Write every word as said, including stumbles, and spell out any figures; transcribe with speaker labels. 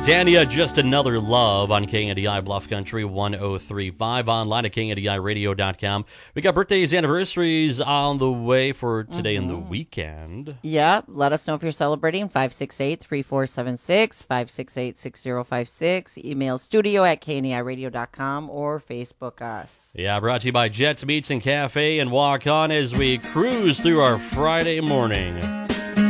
Speaker 1: Dania, Just Another Love on K N D I Bluff Country one oh three point five, online at K N D I radio dot com. We got birthdays, anniversaries on the way for today mm-hmm. and the weekend.
Speaker 2: Yeah, let us know if you're celebrating. five six eight, three four seven six, five six eight, six zero five six. Email studio at K N D I radio dot com or Facebook us.
Speaker 1: Yeah, brought to you by Jets Meats and Cafe, and walk on as we cruise through our Friday morning.